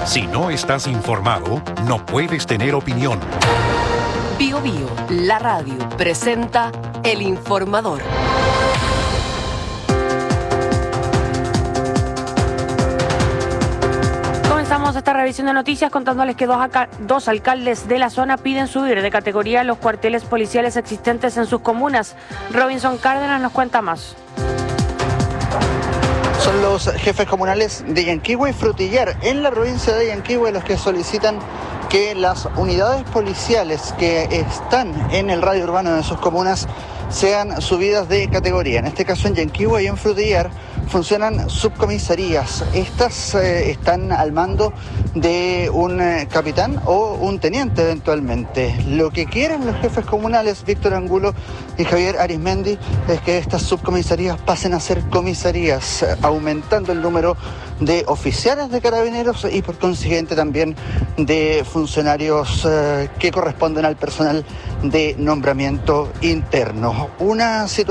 Si no estás informado, no puedes tener opinión. Bio Bio, la radio, presenta El Informador. Comenzamos esta revisión de noticias contándoles que dos alcaldes de la zona piden subir de categoría los cuarteles policiales existentes en sus comunas. Robinson Cárdenas nos cuenta más. Son los jefes comunales de Yanquihue y Frutillar, en la provincia de Yanquihue, los que solicitan que las unidades policiales que están en el radio urbano de sus comunas sean subidas de categoría. En este caso, en Yanquihue y en Frutillar funcionan subcomisarías. Estas están al mando de un capitán o un teniente eventualmente. Lo que quieren los jefes comunales, Víctor Angulo y Javier Arismendi, es que estas subcomisarías pasen a ser comisarías, aumentando el número de oficiales de carabineros y por consiguiente también de funcionarios que corresponden al personal de nombramiento interno. Una situación